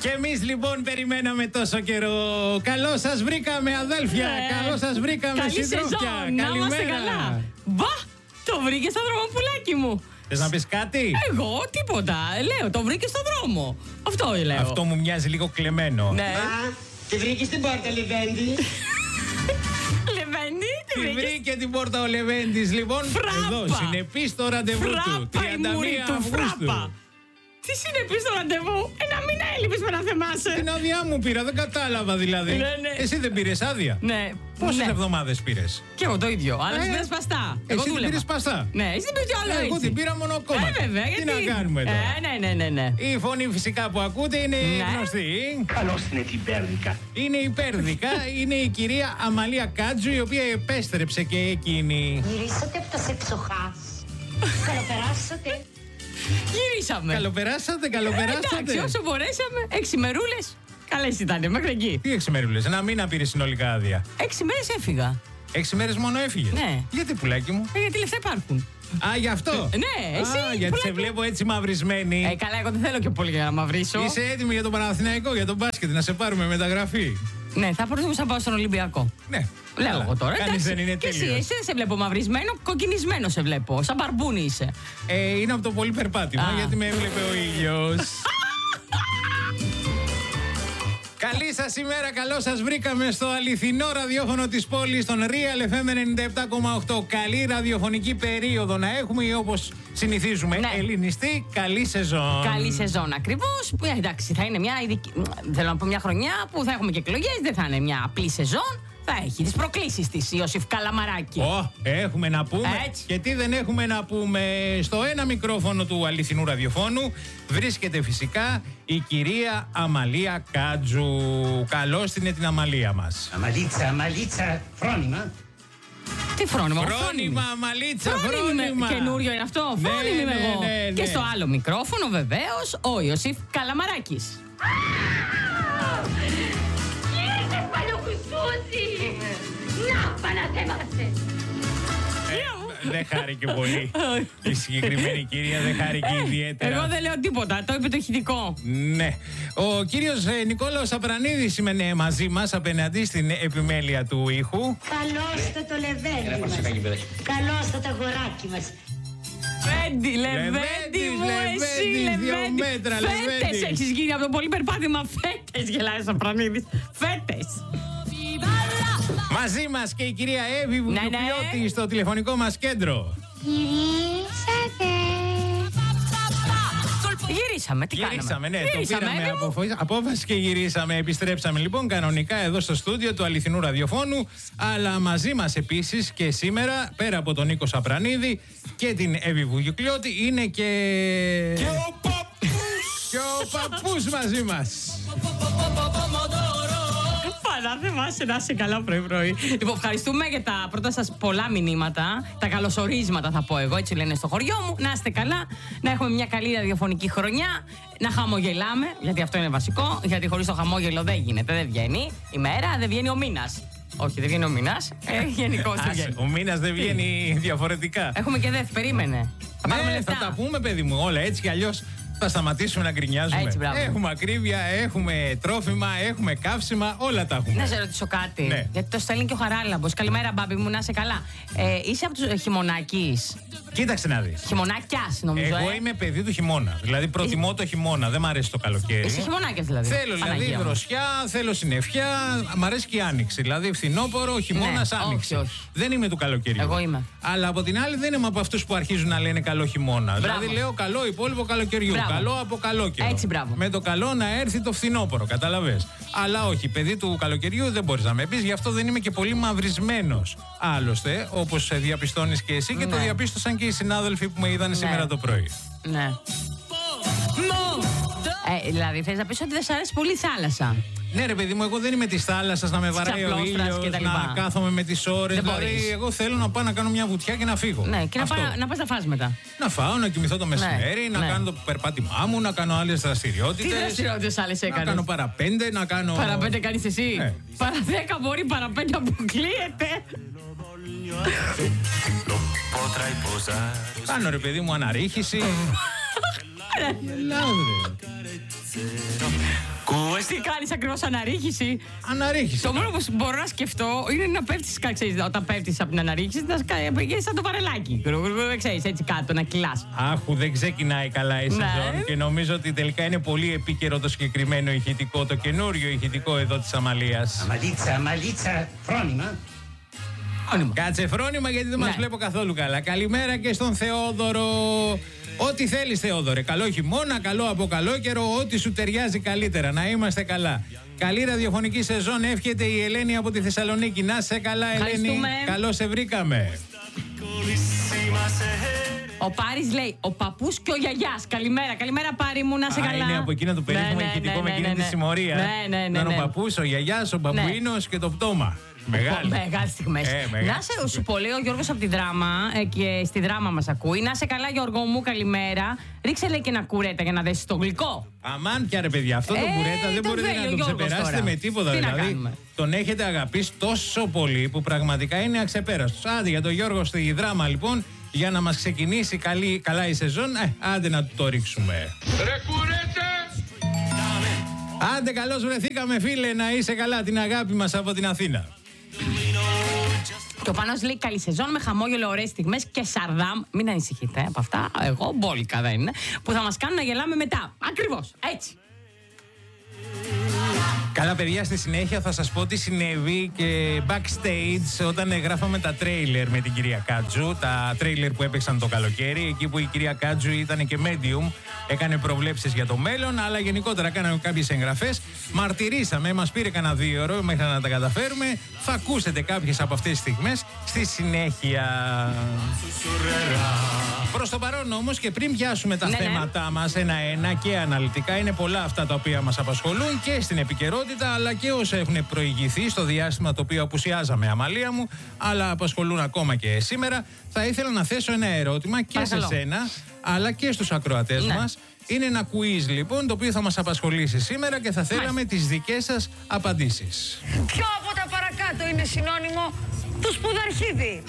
Και εμείς λοιπόν περιμέναμε τόσο καιρό. Καλώς σας βρήκαμε, αδέλφια. Καλώς σας βρήκαμε, συντρόφια. Καλημέρα. Μπα, το βρήκε στον δρόμο, πουλάκι μου. Θες να πεις κάτι? Εγώ τίποτα. Λέω, το βρήκε στον δρόμο. Αυτό λέω. Αυτό μου μοιάζει λίγο κλεμμένο. Ναι. Τη βρήκε στην πόρτα, Λεβέντη. Λεβέντη, Τη βρήκε την πόρτα ο Λεβέντης. Λοιπόν, εδώ συνεπής το ραντεβού του. 31 Αυγούστου. Τι συνεπείς στο ραντεβού? Ένα μήνα έλειπες με να θεμάσαι. Την άδειά μου πήρα, δεν κατάλαβα δηλαδή. Ναι. Εσύ δεν πήρες άδεια? Ναι. Πόσες εβδομάδες πήρες? Και εγώ το ίδιο, αλλά εσύ πήρες σπαστά. Εγώ Εσύ την δούλευα. πήρες σπαστά? Ναι, εσύ την πήρες κι άλλο έτσι. Εγώ την πήρα μονοκόμματα. Βέβαια, Τι γιατί? να κάνουμε τώρα? Ναι. Η φωνή φυσικά που ακούτε είναι γνωστή. Καλώς είναι την Πέρδικα. Είναι η Πέρδικα, είναι η κυρία Αμαλία Κάτζου, η οποία επέστρεψε και εκείνη. Γυρίσατε από τα σεψοχάς. Καλοπεράσατε. Γυρίσαμε. Καλοπεράσατε. Εντάξει, όσο μπορέσαμε. 6 μερούλες. Καλές ήταν, μέχρι εκεί. Τι 6 μέρουλες, ένα μήνα πήρε συνολικά άδεια. 6 μέρες έφυγα. 6 μέρες μόνο έφυγες? Ναι. Γιατί, πουλάκι μου? Γιατί λεφτά υπάρχουν. Α, γι' αυτό. Ναι, εσύ. Γιατί πουλάκι. σε βλέπω έτσι μαυρισμένη. Καλά, εγώ δεν θέλω και πολύ για να μαυρίσω. Είσαι έτοιμη για τον Παναθηναϊκό, για τον μπάσκετ, να σε πάρουμε μεταγραφή? Ναι, θα προτιμούσα να πάω στον Ολυμπιακό. Ναι. Λέω εγώ τώρα. Κανείς δεν είναι και εσύ τέλειος. δεν σε βλέπω μαυρισμένο, κοκκινισμένο σε βλέπω. Σαν μπαρμπούνι είσαι. Είναι από το πολύ περπάτημα, γιατί με έβλεπε ο ήλιος. Καλή σας ημέρα, καλώς σας βρήκαμε στο αληθινό ραδιόφωνο της πόλης, τον Real FM 97,8. Καλή ραδιοφωνική περίοδο να έχουμε, ή όπως συνηθίζουμε, Ναι. ελληνιστή, καλή σεζόν. Καλή σεζόν ακριβώς. Εντάξει, θα είναι μια ειδική. Θέλω να πω μια χρονιά που θα έχουμε και εκλογές. Δεν θα είναι μια απλή σεζόν. Θα έχει τις προκλήσεις της, Ιωσήφ Καλαμαράκη. Έχουμε να πούμε. Έτσι. Και τι δεν έχουμε να πούμε? Στο ένα μικρόφωνο του αληθινού ραδιοφώνου βρίσκεται φυσικά η κυρία Αμαλία Κάτζου. Καλώς την Αμαλία μας. Αμαλίτσα, φρόνημα. Τι φρόνημα? Φρόνημα, Αμαλίτσα, φρόνημα. Καινούριο είναι αυτό. Ναι, Φρόνιμη είμαι εγώ. ναι. Και στο άλλο μικρόφωνο βεβαίως ο Ιωσήφ Καλαμαράκης. Κύριε παλιοκουστούζι! Να παναθέμαστε! Δεν χάρηκε πολύ. Η συγκεκριμένη κυρία δεν χάρηκε ιδιαίτερα. Εγώ δεν λέω τίποτα, το είπε το ηχητικό. Ναι. Ο κύριος Νικόλαος Απρανίδης είναι μαζί μας απέναντι στην επιμέλεια του ήχου. Καλώς το Λεβέντη μας. Καλώς το αγοράκι μας. Λεβέντη μου, εσύ Λεβέντης, 2 Λεβέντη. μέτρα, Φέτες Λεβέντης. έχεις γίνει από το πολύ περπάτημα. Φέτες γελάει ο Απρανίδης. Φέτες. Μαζί μας και η κυρία Εύη Βουτουπιώτη ναι. στο τηλεφωνικό μας κέντρο. Γυρίσαμε, τι Γυρίσαμε, κάναμε? ναι, το πήραμε απόφαση και γυρίσαμε. Επιστρέψαμε λοιπόν κανονικά εδώ στο στούντιο του αληθινού ραδιοφώνου. Αλλά μαζί μας επίσης και σήμερα, πέρα από τον Νίκο Σαπρανίδη και την Εύη Βουτουπιώτη, είναι και ο παππούς μαζί μας. Παρά θυμάσαι να είσαι καλά πρωί-πρωί. Λοιπόν, ευχαριστούμε για τα πρώτα σας πολλά μηνύματα. Τα καλωσορίσματα θα πω εγώ, έτσι λένε στο χωριό μου. Να είστε καλά, να έχουμε μια καλή ραδιοφωνική χρονιά. Να χαμογελάμε, γιατί αυτό είναι βασικό. Γιατί χωρίς το χαμόγελο δεν γίνεται, δεν βγαίνει η μέρα, δεν βγαίνει ο μήνας. Όχι, δεν βγαίνει ο μήνας. Γενικώς δεν βγαίνει. Ο μήνας δεν βγαίνει διαφορετικά. Έχουμε και περίμενε. Θα πάρουμε λεφτά. Θα τα πούμε, παιδί μου, όλα έτσι κι αλλιώς. Θα σταματήσουμε να γκρινιάζουμε. Έτσι, μπράβο. Έχουμε ακρίβεια, έχουμε τρόφιμα, έχουμε καύσιμα, όλα τα έχουμε. Να σε ρωτήσω κάτι. Ναι. Γιατί το στέλνει και ο Χαράλαμπος. Καλημέρα, μπάμπη μου, να είσαι καλά. Είσαι από τους χειμωνάκης? Κοίταξε να δεις. Χειμωνάκιας, νομίζω. Εγώ είμαι παιδί του χειμώνα. Δηλαδή προτιμώ το χειμώνα, δεν μ' αρέσει το καλοκαίρι. Είσαι χειμωνάκιας δηλαδή. Θέλω δηλαδή δροσιά, θέλω συννεφιά, μ' αρέσει και η άνοιξη. Δηλαδή φθινόπωρο, χειμώνας, Ναι, άνοιξη. όχι. Δεν είμαι του καλοκαιριού. Εγώ είμαι. Αλλά από την άλλη δεν είμαι από αυτούς που αρχίζουν να λένε καλό χειμώνα. Δηλαδή λέω καλό υπόλοιπο καλοκαιριού. Μπράβο. Καλό από καλό καιρό. Έτσι, μπράβο. Με το καλό να έρθει το φθινόπωρο, καταλαβες. Αλλά όχι, παιδί του καλοκαιριού δεν μπορείς να με πεις, γι' αυτό δεν είμαι και πολύ μαυρισμένος. Άλλωστε, όπως διαπιστώνεις και εσύ και το διαπίστωσαν και οι συνάδελφοι που με είδαν σήμερα το πρωί. Ναι. Δηλαδή θες να πεις ότι δεν σ' αρέσει πολύ η θάλασσα? Ναι, ρε παιδί μου, εγώ δεν είμαι τη θάλασσα να με βαράει ο ήλιος, να κάθομαι με τις ώρες. Δηλαδή, εγώ θέλω να πάω να κάνω μια βουτιά και να φύγω. Ναι, και να πας να φας μετά. Να φάω, να κοιμηθώ το μεσημέρι, να κάνω το περπάτημά μου, να κάνω άλλες δραστηριότητες. Τι δραστηριότητες άλλες έκανες? Να κάνω παραπέντε, να κάνω. Παραπέντε κάνεις εσύ? Ναι. Παρα 10 μπορεί, παραπέντε αποκλείεται. Κάνω ρε παιδί μου αναρρίχηση. Τι κάνεις ακριβώς, αναρρίχηση? Αναρρίχηση. Το μόνο που μπορώ να σκεφτώ είναι να πέφτεις, ξέρεις, όταν πέφτεις από την αναρρίχηση, να πηγαίνεις σαν το βαρελάκι. Ξέρεις, έτσι κάτω, να κυλάς. Άχου, δεν ξεκινάει καλά η σεζόν και νομίζω ότι τελικά είναι πολύ επίκαιρο το συγκεκριμένο ηχητικό, το καινούριο ηχητικό εδώ της Αμαλίας. Αμαλίτσα, φρόνημα. Κάτσε φρόνημα γιατί δεν μας βλέπω καθόλου καλά. Καλημέρα και στον Θεόδωρο. Ό,τι θέλεις, Θεόδωρε. Καλό χειμώνα, καλό από καλό καιρό, ό,τι σου ταιριάζει καλύτερα. Να είμαστε καλά. Καλή ραδιοφωνική σεζόν εύχεται η Ελένη από τη Θεσσαλονίκη. Να σε καλά, Ελένη. Καλώς σε βρήκαμε. Ο Πάρης λέει: ο παππούς και ο γιαγιάς. Καλημέρα, καλημέρα Πάρη μου, να σε καλά. Είναι από εκείνα το περίφημο ηχητικό με εκείνη τη συμμορία. Ναι. Ο παππούς, ο γιαγιάς, ο μπαμπουίνος και το πτώμα. Μεγάλες στιγμές. Να σε σου πω, λέει ο Γιώργος από τη Δράμα και στη Δράμα μας ακούει. Να σε καλά, Γιώργο μου, καλημέρα. Ρίξε, λέει, και ένα κουρέτα για να δέσεις το γλυκό. Αμάν πια, ρε παιδιά, αυτό το κουρέτα δεν μπορείτε να το ξεπεράσετε με τίποτα. Δηλαδή, τον έχετε αγαπήσει τόσο πολύ που πραγματικά είναι αξεπέραστος. Άντε για τον Γιώργο στη Δράμα, λοιπόν, για να μας ξεκινήσει καλά η σεζόν, άντε να το ρίξουμε. Ρε κουρέτα! Άντε, καλώς βρεθήκαμε, φίλε, να είσαι καλά, την αγάπη μας από την Αθήνα. Και ο Πάνος λέει: καλή σεζόν με χαμόγελο, ωραίες στιγμές και σαρδάμ. Μην ανησυχείτε από αυτά. Εγώ μπόλικα δεν είναι. Που θα μας κάνουν να γελάμε μετά. Ακριβώς έτσι. Καλά, παιδιά, στη συνέχεια θα σας πω τι συνέβη και backstage όταν γράφαμε τα τρέιλερ με την κυρία Κάτζου. Τα τρέιλερ που έπαιξαν το καλοκαίρι, εκεί που η κυρία Κάτζου ήταν και medium, έκανε προβλέψεις για το μέλλον, αλλά γενικότερα κάναμε κάποιες εγγραφές. Μαρτυρήσαμε, μας πήρε κανένα 2 ώρες μέχρι να τα καταφέρουμε. Θα ακούσετε κάποιες από αυτές τις στιγμές στη συνέχεια. Προς το παρόν όμως και πριν πιάσουμε τα θέματά μας ένα-ένα και αναλυτικά, είναι πολλά αυτά τα οποία μας απασχολούν και στην επικαιρότητα αλλά και όσα έχουν προηγηθεί στο διάστημα το οποίο απουσιάζαμε, Αμαλία μου, αλλά απασχολούν ακόμα και σήμερα. Θα ήθελα να θέσω ένα ερώτημα και σε σένα αλλά και στους ακροατές μας. Είναι ένα quiz λοιπόν το οποίο θα μας απασχολήσει σήμερα και θα θέλαμε τις δικές σας απαντήσεις. Ποιο από τα παρακάτω είναι συνώνυμο του σπουδαρχίδι?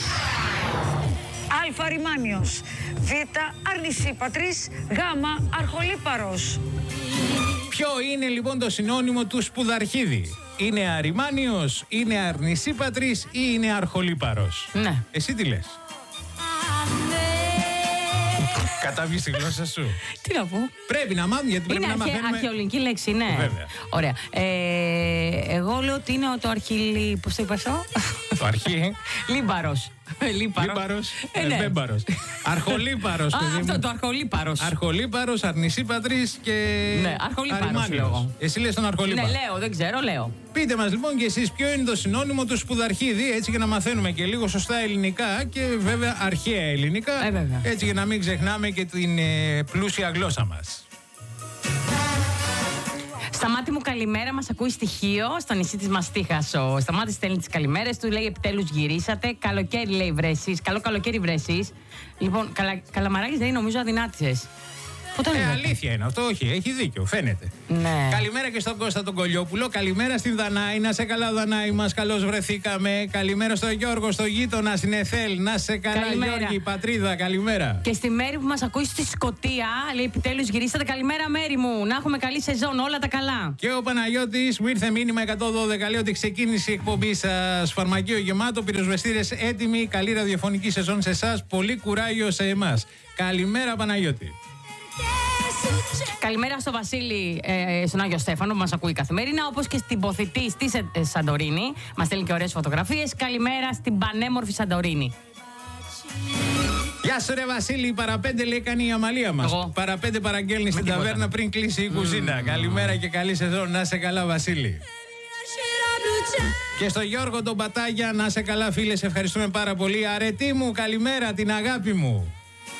Α. Ρημάνιος, Β. Αρνησίπατρης, Γ. Αρχολύπαρος. Ποιο είναι λοιπόν το συνώνυμο του σπουδαρχίδι? Είναι αριμάνιος, είναι αρνησίπατρης ή είναι αρχολύπαρος? Ναι. Εσύ τι λες? Κατάβγεις τη γλώσσα σου. Τι να πω? Πρέπει να μάθουμε γιατί πρέπει να μαθαίνουμε. Είναι αρχαιολογική λέξη, ναι. Βέβαια. Ωραία. Εγώ λέω ότι είναι το αρχιλί... Πώς το είπα αυτό? Το αρχή. Λίμπαρος. Λίμπαρος. Βέμπαρος. Αρχολύπαρος, παιδί μου. Αυτό το αρχολύπαρος. Αρχολύπαρος, αρνησίπατρης και. Ναι, αρχολύπαρος λέω. Εσύ λες τον αρχολύπαρο. Ναι, λέω, δεν ξέρω, λέω. Πείτε μας λοιπόν και εσείς ποιο είναι το συνώνυμο του σπουδαρχίδι, έτσι για να μαθαίνουμε και λίγο σωστά ελληνικά και βέβαια αρχαία ελληνικά. Έτσι για να μην ξεχνάμε και την πλούσια γλώσσα μας. Σταμάτη μου, καλημέρα. Μας ακούει στοιχείο στο νησί της Μαστίχας. Ο Σταμάτης στέλνει τις καλημέρες του. Λέει: επιτέλους γυρίσατε. Καλοκαίρι, λέει, βρε εσείς. Καλό καλοκαίρι, βρε εσείς. Λοιπόν, καλαμαράκης δεν είναι, νομίζω, αδυνάτησες. Αλήθεια είναι αυτό, όχι, έχει δίκιο, φαίνεται. Ναι. Καλημέρα και στον Κώστα τον Κολιόπουλο. Καλημέρα στην Δανάη. Να σε καλά, Δανάη μας. Καλώς βρεθήκαμε. Καλημέρα στον Γιώργο, στο γείτονα, στην Εθέλ. Να σε καλά, καλημέρα. Γιώργη, πατρίδα, καλημέρα. Και στη Μέρη που μας ακούει στη Σκωτία, λέει: επιτέλους γυρίσατε. Καλημέρα, Μέρη μου. Να έχουμε καλή σεζόν, όλα τα καλά. Και ο Παναγιώτης μου ήρθε μήνυμα 112. Λέει ότι ξεκίνησε η εκπομπή σας. Φαρμακείο γεμάτο, πυροσβεστήρες έτοιμοι. Καλή ραδιοφωνική σεζόν σε εσάς. Πολύ κουράγιο σε εμάς. Καλημέρα, Παναγιώτη. Καλημέρα στο Βασίλη, στον Άγιο Στέφανο που μας ακούει καθημερινά, όπως και στην Ποθητή στη Σαντορίνη. Μας στέλνει και ωραίες φωτογραφίες. Καλημέρα στην πανέμορφη Σαντορίνη. Γεια σου ρε Βασίλη, παραπέντε λέει κάνει η Αμαλία μας. Παραπέντε παραγγέλνει στην ταβέρνα πριν κλείσει η κουζίνα. Καλημέρα και καλή σεζόν, να σε καλά Βασίλη. Και στο Γιώργο τον Πατάγια, να σε καλά φίλε, σε ευχαριστούμε πάρα πολύ. Αρετή μου, καλημέρα, την αγάπη μου.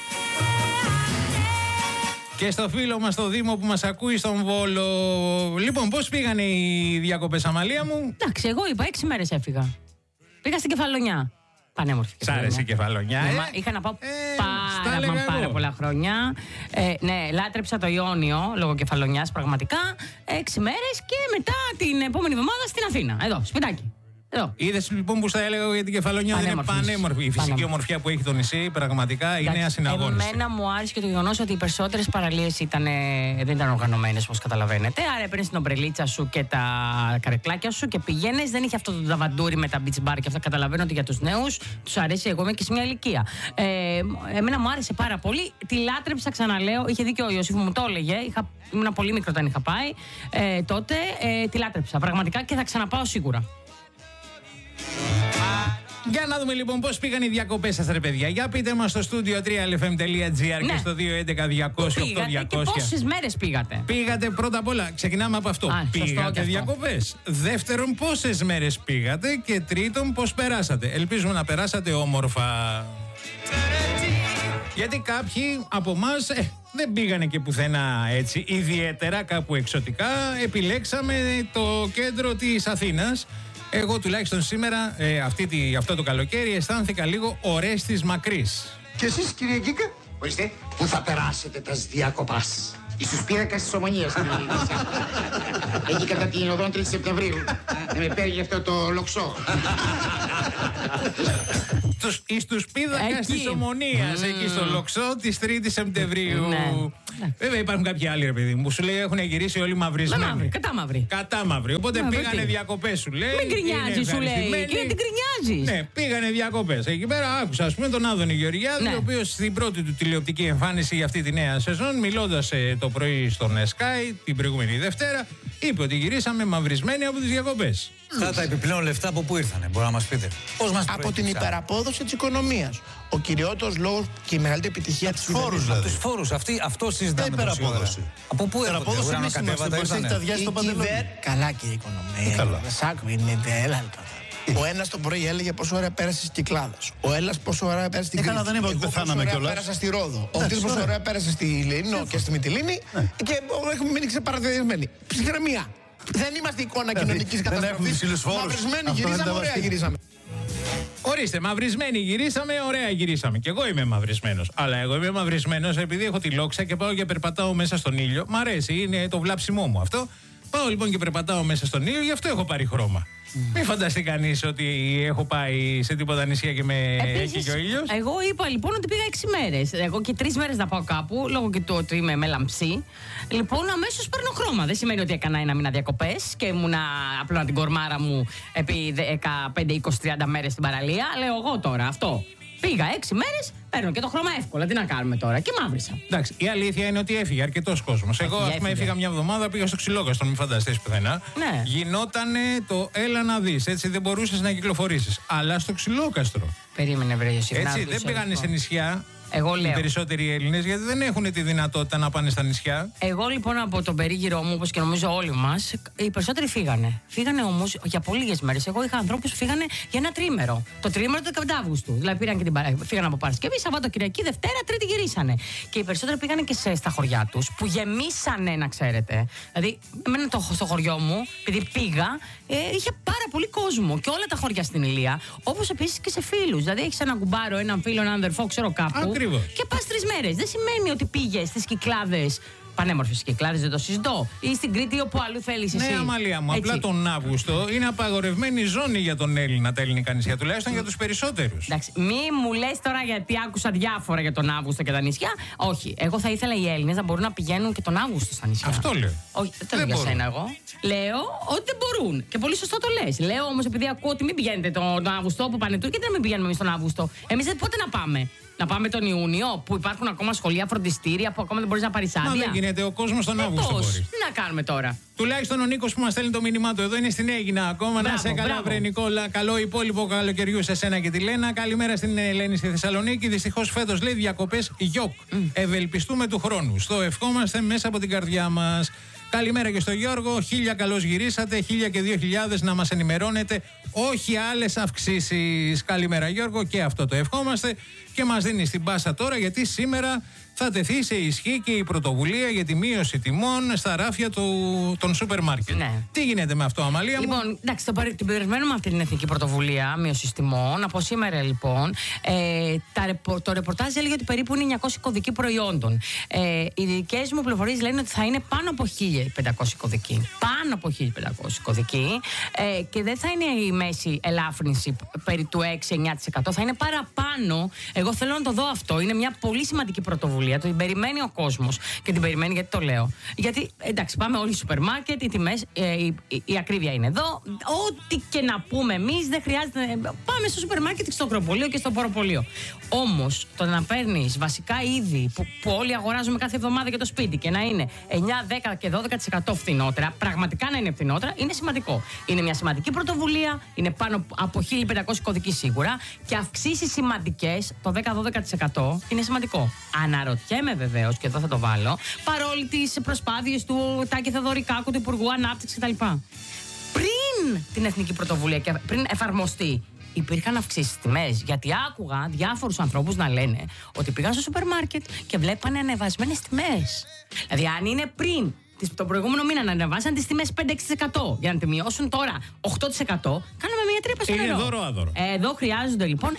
Και στο φίλο μας το Δήμο που μας ακούει στον Βόλο. Λοιπόν, πώς πήγανε οι διακοπές, Αμαλία μου? Εντάξει, εγώ είπα 6 μέρες έφυγα. Πήγα στην Κεφαλονιά. Πανέμορφη. Σ' άρεσε η Κεφαλονιά, είχα να πάω πάρα πολλά χρόνια. Ναι, λάτρεψα το Ιόνιο λόγω Κεφαλονιάς πραγματικά. 6 μέρες και μετά την επόμενη εβδομάδα στην Αθήνα. Εδώ, σπιτάκι. Είδες λοιπόν που στα έλεγα για την Κεφαλονιά, δεν είναι πανέμορφη. Η φυσική ομορφιά που έχει το νησί πραγματικά είναι ασυναγώνιστη. Εμένα μου άρεσε και το γεγονός ότι οι περισσότερες παραλίες δεν ήταν οργανωμένες, όπως καταλαβαίνετε. Άρα έπαιρνες την ομπρελίτσα σου και τα καρεκλάκια σου και πηγαίνεις. Δεν είχε αυτό το δαβαντούρι με τα beach bar και αυτά. Καταλαβαίνω ότι για τους νέους τους αρέσει. Εγώ είμαι και σε μια ηλικία. Εμένα μου άρεσε πάρα πολύ. Τη λάτρεψα, ξαναλέω. Είχε δίκιο ο Ιωσήφ μου το έλεγε. Ήμουν πολύ μικρό όταν είχα πάει τότε. Τη λάτρεψα πραγματικά και θα ξαναπάω σίγουρα. Για να δούμε λοιπόν πώς πήγαν οι διακοπές σας, ρε παιδιά. Για πείτε μας στο studio 3lfm.gr και στο 211-200-8200. Και πόσες μέρες πήγατε? Πήγατε πρώτα απ' όλα, ξεκινάμε από αυτό. Πήγατε διακοπές. Δεύτερον, πόσες μέρες πήγατε. Και τρίτον, πώς περάσατε. Ελπίζουμε να περάσατε όμορφα. Γιατί κάποιοι από εμάς δεν πήγανε και πουθενά έτσι ιδιαίτερα, κάπου εξωτικά. Επιλέξαμε το κέντρο της Αθήνας. Εγώ τουλάχιστον σήμερα, αυτό το καλοκαίρι, αισθάνθηκα λίγο Ορέστης Μακρύς. Και εσείς, κύριε Γκίκα? Ορίστε. Πού θα περάσετε τα διακοπάς? Εις πίνακας της Ομονίας. Εκεί κατά την οδόν 3 Σεπτεμβρίου. Με παίρνει αυτό το λοξό. Εις τους πίνακας της Ομονίας, εκεί στο λοξό της 3ης Σεπτεμβρίου. Βέβαια υπάρχουν κάποιοι άλλοι, ρε παιδί μου, που σου λέει έχουν γυρίσει όλοι μαυρισμένοι. Κατάμαυροι. Οπότε πήγανε διακοπές, σου λέει. Μην γκρινιάζεις, σου λέει. Και γιατί γκρινιάζεις? Ναι, πήγανε διακοπές. Εκεί πέρα άκουσα, ας πούμε, τον Άδωνη Γεωργιάδη, ο οποίος στην πρώτη του τηλεοπτική εμφάνιση για αυτή τη νέα σεζόν, μιλώντας το πρωί στον Sky την προηγούμενη Δευτέρα, είπε ότι γυρίσαμε μαυρισμένοι από τις διακοπές. Αυτά τα επιπλέον λεφτά από πού ήρθανε, μπορώ να μας πείτε? Πώς μας από την υπεραπόδοση της οικονομίας. Ο κυριότερος λόγος και η μεγαλύτερη επιτυχία της φόρους, δηλαδή. Από τους φόρους, αυτό συζητάμε. Υπεραπόδοση. Από πού έρχονται, ουρανοκατέβατα ήρθανε? Καλά και η οικονομία. Σάκου είναι έλα. Ο ένας το πρωί έλεγε πόσο ώρα πέρασε στις Κυκλάδες. Ο Έλλας πόσο ώρα πέρασε στην Κρήτη. Δεν είπα ότι πεθάναμε κιόλας. Εγώ πέρασα στη Ρόδο. Ο Τίτλος πόσο ώρα πέρασε στη Λίνο και στη Μυτιλίνη. Και έχουμε μείνει ξεπαρατηρημένοι. Ψυχραιμία. Δεν είμαστε εικόνα κοινωνικής καταστροφής. Μαυρισμένοι γυρίσαμε, ωραία γυρίσαμε. Ορίστε, μαυρισμένοι γυρίσαμε, ωραία γυρίσαμε. Και εγώ είμαι μαυρισμένος. Αλλά εγώ είμαι μαυρισμένος επειδή έχω τη λόξα και πάω και περπατάω μέσα στον ήλιο. Μ' αρέσει, είναι το βλάψιμό μου αυτό. Πάω λοιπόν και περπατάω μέσα στον ήλιο, γι' αυτό έχω πάρει χρώμα. Μην φανταστεί κανείς ότι έχω πάει σε τίποτα νησιά και με έχει και ο ήλιος. Εγώ είπα λοιπόν ότι πήγα 6 μέρες. Εγώ και 3 μέρες να πάω κάπου, λόγω και του ότι είμαι με λαμψή. Λοιπόν, αμέσως παίρνω χρώμα. Δεν σημαίνει ότι έκανα ένα μήνα διακοπές και ήμουνα απλά την κορμάρα μου επί 15, 20, 30 μέρες στην παραλία. Λέω εγώ τώρα αυτό. Πήγα 6 μέρες, παίρνω και το χρώμα εύκολα. Τι να κάνουμε τώρα? Και μαύρισα. Εντάξει, η αλήθεια είναι ότι έφυγε αρκετός κόσμος. Εγώ, ας πούμε, έφυγα μια εβδομάδα, πήγα στο Ξυλόκαστρο, μην φανταστείς πουθενά. Ναι. Γινότανε το έλα να δεις. Έτσι δεν μπορούσες να κυκλοφορήσεις. Αλλά στο Ξυλόκαστρο. Περίμενε, βρε Ιωσήφ. Έτσι δεν πήγανε σε νησιά. Εγώ λέω. Οι περισσότεροι Έλληνες, γιατί δεν έχουν τη δυνατότητα να πάνε στα νησιά. Εγώ λοιπόν από τον περίγυρό μου, όπως και νομίζω όλοι μας, οι περισσότεροι φύγανε. Φύγανε όμως για πολύ λίγες μέρες. Εγώ είχα ανθρώπους που φύγανε για ένα τρίμερο. Το τρίμερο του 15 Αυγούστου. Δηλαδή φύγανε από Παρασκευή, Σαββατοκυριακή, Δευτέρα, Τρίτη γυρίσανε. Και οι περισσότεροι πήγανε και στα χωριά τους, που γεμίσανε, να ξέρετε. Δηλαδή, εμένα στο χωριό μου, επειδή πήγα, είχε πάρα πολύ κόσμο και όλα τα χωριά στην Ηλία. Όπως επίσης και σε φίλους. Δηλαδή, έχεις έναν κουμπάρο, έναν φίλο, έναν αδερφό, ξέρω κάπου. Ακριβώς. Και πας 3 μέρες. Δεν σημαίνει ότι πήγες στις Κυκλάδες. Πανέμορφες Κυκλάδες, δεν το συζητώ. Ή στην Κρήτη, όπου αλλού θέλεις εσύ. Ναι, Αμαλία μου. Έτσι. Απλά τον Αύγουστο είναι απαγορευμένη ζώνη για τον Έλληνα, τα ελληνικά νησιά. Τουλάχιστον για τους περισσότερους. Εντάξει, μη μου λες τώρα γιατί άκουσα διάφορα για τον Αύγουστο και τα νησιά. Όχι. Εγώ θα ήθελα οι Έλληνες να μπορούν να πηγαίνουν και τον Αύγουστο στα νησιά. Αυτό λέω. Όχι, δεν το λέω για σένα εγώ. Λέω ότι δεν μπορούν. Και πολύ σωστό το λες. Λέω όμως επειδή ακούω ότι μην πηγαίνετε τον Αύγουστο που πάνε του, γιατί να μην πηγαίνουμε εμείς τον Αύγουστο? Εμείς πότε να πάμε? Να πάμε τον Ιούνιο, που υπάρχουν ακόμα σχολεία, φροντιστήρια, που ακόμα δεν μπορείς να πάρεις άδεια. Μα δεν γίνεται, ο κόσμος τον Αύγουστο Πώς? μπορεί. Τι να κάνουμε τώρα? Τουλάχιστον ο Νίκος που μας στέλνει το μήνυμά του εδώ είναι στην Αίγινα ακόμα. Μπράβο, να σε καλά, βρε Νικόλα. Καλό υπόλοιπο καλοκαιριού σε σένα και τη Λένα. Καλημέρα στην Ελένη στη Θεσσαλονίκη. Δυστυχώς φέτος λέει διακοπές γιοκ. Ευελπιστούμε του χρόνου. Στο ευχόμαστε μέσα από την καρδιά μας. Καλημέρα και στο Γιώργο. 1000 καλώς γυρίσατε. 1000 και 2000 να μας ενημερώνετε. Όχι άλλες αυξήσεις. Καλημέρα Γιώργο, και αυτό το ευχόμαστε. Και μας δίνει την πάσα τώρα, γιατί σήμερα θα τεθεί σε ισχύ και η πρωτοβουλία για τη μείωση τιμών στα ράφια των σούπερ μάρκετ. Ναι. Τι γίνεται με αυτό, Αμαλία μου? Λοιπόν, εντάξει, την περιμένουμε αυτή την εθνική πρωτοβουλία μείωση τιμών. Από σήμερα, λοιπόν, το ρεπορτάζ έλεγε ότι περίπου είναι 900 κωδικοί προϊόντων. Οι δικές μου πληροφορίες λένε ότι θα είναι πάνω από 1.500 κωδικοί. Πάνω από 1.500 κωδικοί. Και δεν θα είναι η μέση ελάφρυνση περί του 6-9%. Θα είναι παραπάνω. Εγώ θέλω να το δω αυτό. Είναι μια πολύ σημαντική πρωτοβουλία. Την περιμένει ο κόσμος. Και την περιμένει γιατί το λέω. Γιατί, εντάξει, πάμε όλοι στο σούπερ μάρκετ, οι τιμές, η ακρίβεια είναι εδώ. Ό,τι και να πούμε εμείς, δεν χρειάζεται. Πάμε στο σούπερ μάρκετ, στο ακροπολείο και στο ποροπολείο. Όμως, το να παίρνεις βασικά είδη που όλοι αγοράζουμε κάθε εβδομάδα για το σπίτι και να είναι 9, 10 και 12% φθηνότερα, πραγματικά να είναι φθηνότερα, είναι σημαντικό. Είναι μια σημαντική πρωτοβουλία, είναι πάνω από 1.500 κωδικοί σίγουρα και αυξήσεις σημαντικές, το 10-12% είναι σημαντικό. Αναρωτιέμαι βεβαίως, και εδώ θα το βάλω, παρόλοι τις προσπάθειες του Τάκη Θεοδωρικάκου, του Υπουργού Ανάπτυξης κτλ. Πριν την εθνική πρωτοβουλία και πριν εφαρμοστεί, υπήρχαν αυξήσεις στις τιμές. Γιατί άκουγα διάφορους ανθρώπους να λένε ότι πήγαν στο σούπερ μάρκετ και βλέπανε ανεβασμένες τιμές. Δηλαδή, αν είναι πριν τον προηγούμενο μήνα να ανεβάσαν τις τιμές 5-6% για να τη μειώσουν τώρα 8%, κάναμε μια τρύπα στο νερό. Είναι δώρο-άδωρο. Εδώ χρειάζονται λοιπόν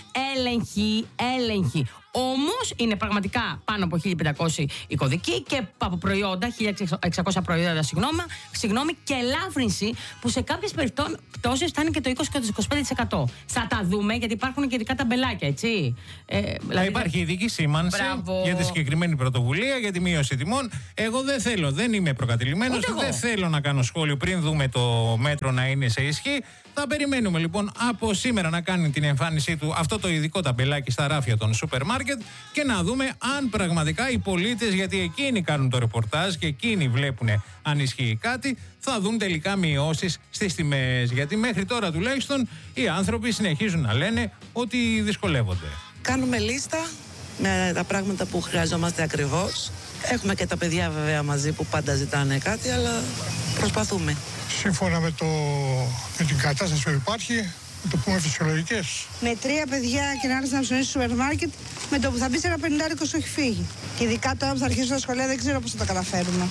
έλεγχοι. Όμως είναι πραγματικά πάνω από 1.500 οι κωδικοί και από προϊόντα, 1.600 προϊόντα, συγγνώμη, και ελάφρυνση που σε κάποιες περιπτώσεις φτάνει και το 20-25%. Θα τα δούμε, γιατί υπάρχουν και ειδικά ταμπελάκια, έτσι. Θα υπάρχει ειδική σήμανση για τη συγκεκριμένη πρωτοβουλία, για τη μείωση τιμών. Εγώ δεν είμαι προκατηλημένος, δεν θέλω να κάνω σχόλιο πριν δούμε το μέτρο να είναι σε ισχύ. Θα περιμένουμε λοιπόν από σήμερα να κάνει την εμφάνισή του αυτό το ειδικό ταμπελάκι στα ράφια των σούπερ μάρκετ και να δούμε αν πραγματικά οι πολίτες, γιατί εκείνοι κάνουν το ρεπορτάζ και εκείνοι βλέπουν αν ισχύει κάτι, θα δουν τελικά μειώσεις στις τιμές. Γιατί μέχρι τώρα τουλάχιστον οι άνθρωποι συνεχίζουν να λένε ότι δυσκολεύονται. Κάνουμε λίστα με τα πράγματα που χρειαζόμαστε ακριβώς. Έχουμε και τα παιδιά βέβαια μαζί που πάντα ζητάνε κάτι, αλλά προσπαθούμε. Σύμφωνα με την κατάσταση που υπάρχει, να το πούμε φυσιολογικές. Με 3 παιδιά και να έρθει να ψωνίσει στο σούπερ μάρκετ, με το που θα μπει σε ένα 50 σου έχει φύγει. Και ειδικά τώρα που θα αρχίσουν τα σχολεία, δεν ξέρω πώς θα τα καταφέρουμε.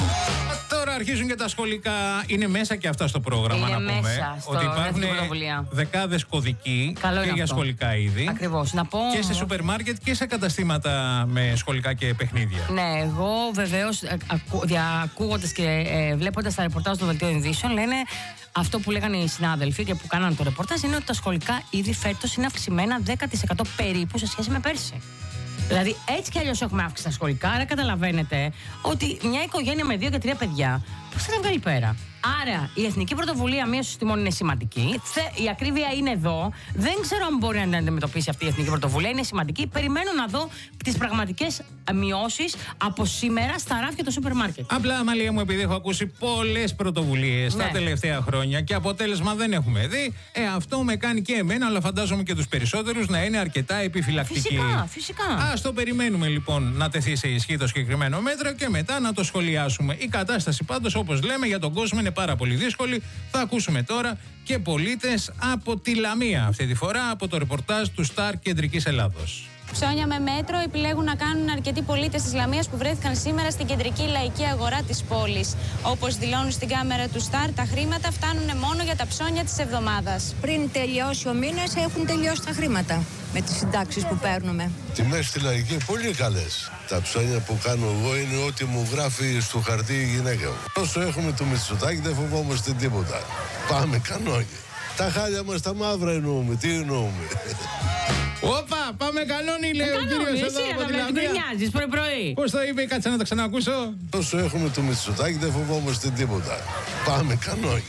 Τώρα αρχίζουν και τα σχολικά. Είναι μέσα και αυτά στο πρόγραμμα, είναι να πούμε. Ότι υπάρχουν δεκάδες κωδικοί και για σχολικά είδη. Ακριβώς. Να πω και σε σούπερ μάρκετ και σε καταστήματα με σχολικά και παιχνίδια. Ναι, εγώ βεβαίως ακούγοντας και βλέποντας τα ρεπορτάζ των δελτίων ειδήσεων, λένε αυτό που λέγανε οι συνάδελφοι και που κάνανε το ρεπορτάζ είναι ότι τα σχολικά είδη φέτος είναι αυξημένα 10% περίπου σε σχέση με πέρσι. Δηλαδή, έτσι κι αλλιώς έχουμε αύξηση στα σχολικά, άρα καταλαβαίνετε ότι μια οικογένεια με 2 και 3 παιδιά πώς θα τα βγάλει πέρα. Άρα, η εθνική πρωτοβουλία μείωσης τιμών είναι σημαντική. Η ακρίβεια είναι εδώ. Δεν ξέρω αν μπορεί να αντιμετωπίσει αυτή η εθνική πρωτοβουλία. Είναι σημαντική. Περιμένω να δω τις πραγματικές μειώσεις από σήμερα στα ράφια του σούπερ μάρκετ. Απλά, Αμαλία μου, επειδή έχω ακούσει πολλές πρωτοβουλίες τα τελευταία χρόνια και αποτέλεσμα δεν έχουμε δει, αυτό με κάνει και εμένα, αλλά φαντάζομαι και τους περισσότερους, να είναι αρκετά επιφυλακτικοί. Φυσικά. Ας το περιμένουμε λοιπόν να τεθεί σε ισχύ το συγκεκριμένο μέτρο και μετά να το σχολιάσουμε. Η κατάσταση πάντως, όπως λέμε, για τον κόσμο είναι πάρα πολύ δύσκολη. Θα ακούσουμε τώρα και πολίτες από τη Λαμία, αυτή τη φορά από το ρεπορτάζ του Σταρ Κεντρικής Ελλάδος. Ψώνια με μέτρο επιλέγουν να κάνουν αρκετοί πολίτες της Λαμίας που βρέθηκαν σήμερα στην κεντρική λαϊκή αγορά της πόλης. Όπως δηλώνουν στην κάμερα του Σταρ, τα χρήματα φτάνουν μόνο για τα ψώνια της εβδομάδας. Πριν τελειώσει ο μήνας έχουν τελειώσει τα χρήματα με τις συντάξεις που παίρνουμε. Τιμές στη λαϊκή πολύ καλές. Τα ψώνια που κάνω εγώ είναι ό,τι μου γράφει στο χαρτί η γυναίκα μου. Όσο έχουμε το Μητσοτάκη δεν φοβόμαστε τίποτα. Πάμε κανόνια. Τα χάλια μας τα μαύρα εννοούμε. Τι εννοούμε? Όπα, πάμε κανόνι, λέει ο κύριος εδώ από τη Λαμία. Πρωί-πρωί. Πώς το είπε, κάτσε να το ξανακούσω. Όσο έχουμε το Μητσοτάκη δεν φοβόμαστε τίποτα. Πάμε κανόνι.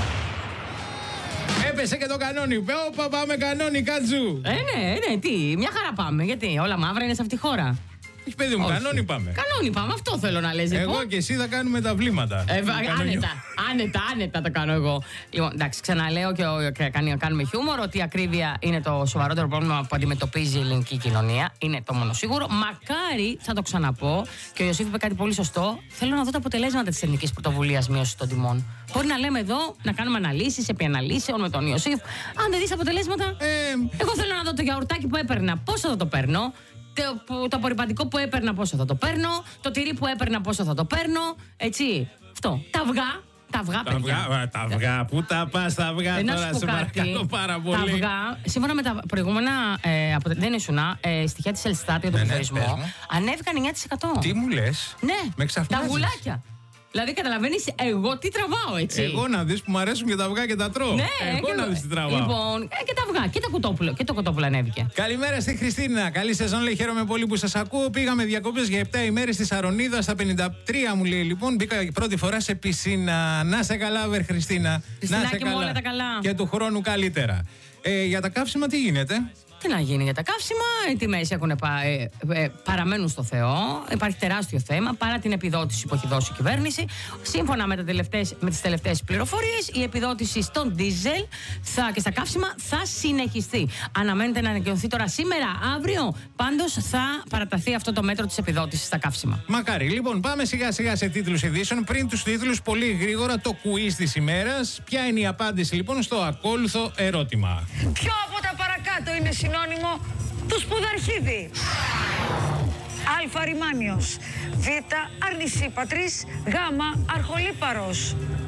Έπεσε και το κανόνι. Όπα, πάμε κανόνι, Κάτζου. Ναι, τι, μια χαρά πάμε. Γιατί όλα μαύρα είναι σε αυτή τη χώρα. Όχι, παιδί μου, κανόνι πάμε. Κανόνι πάμε, αυτό θέλω να λες. Εγώ και εσύ θα κάνουμε τα βλήματα. Άνετα το κάνω εγώ. Λοιπόν, εντάξει, ξαναλέω και κάνουμε χιούμορ ότι η ακρίβεια είναι το σοβαρότερο πρόβλημα που αντιμετωπίζει η ελληνική κοινωνία. Είναι το μόνο σίγουρο. Μακάρι, θα το ξαναπώ, και ο Ιωσήφ είπε κάτι πολύ σωστό. Θέλω να δω τα αποτελέσματα της ελληνικής πρωτοβουλίας μείωσης των τιμών. Μπορεί να λέμε εδώ, να κάνουμε αναλύσεις επί αναλύσεων με τον Ιωσήφ. Αν δεν δεις αποτελέσματα, εγώ θέλω να δω το γιαουρτάκι που έπαιρνα. Πώς θα το παίρνω? Το απορρυπαντικό που έπαιρνα πόσο θα το παίρνω, το τυρί που έπαιρνα πόσο θα το παίρνω, έτσι, αυτό. Τα αυγά. Τα αυγά, πού τα πας τα αυγά τώρα, σε παρακαλώ πάρα πολύ. Τα αυγά, σύμφωνα με τα προηγούμενα, δεν ήσουνα, στοιχεία της Ελστάτ για τον πληθωρισμό, ανέβηκαν 9%. Τι μου λες? Ναι, με ξαφνιάζεις. Τα αυγουλάκια. Δηλαδή, καταλαβαίνεις, εγώ τι τραβάω, έτσι. Εγώ να δεις που μου αρέσουν και τα αυγά και τα τρώω. Ναι, εγώ να δεις τι τραβάω. Λοιπόν, και τα αυγά και το κοτόπουλο ανέβηκε. Καλημέρα στη Χριστίνα. Καλή σεζόν, λέει. Χαίρομαι πολύ που σας ακούω. Πήγαμε διακοπές για 7 ημέρες στη Σαρονίδα. Στα 53 μου λέει, λοιπόν. Μπήκα πρώτη φορά σε πισίνα. Να σε καλά, βερ Χριστίνα. Να σε καλά. Όλα τα καλά. Και του χρόνου καλύτερα. Για τα καύσιμα τι γίνεται? Τι να γίνει για τα καύσιμα, οι τιμές παραμένουν στο Θεό. Υπάρχει τεράστιο θέμα παρά την επιδότηση που έχει δώσει η κυβέρνηση. Σύμφωνα με τις τελευταίες πληροφορίες, η επιδότηση στον ντίζελ και στα καύσιμα θα συνεχιστεί. Αναμένεται να ανακοινωθεί τώρα σήμερα, αύριο. Πάντως θα παραταθεί αυτό το μέτρο της επιδότησης στα καύσιμα. Μακάρι. Λοιπόν, πάμε σιγά σιγά σε τίτλους ειδήσεων. Πριν τους τίτλους, πολύ γρήγορα το quiz της ημέρας. Ποια είναι η απάντηση λοιπόν στο ακόλουθο ερώτημα? Ποιο από τα παρακάτω είναι συνώνυμο του σπουδαρχίδι? Α. Ρημάνιος, Β. Αρνησίπατρης, Γ. Αρχολύπαρος.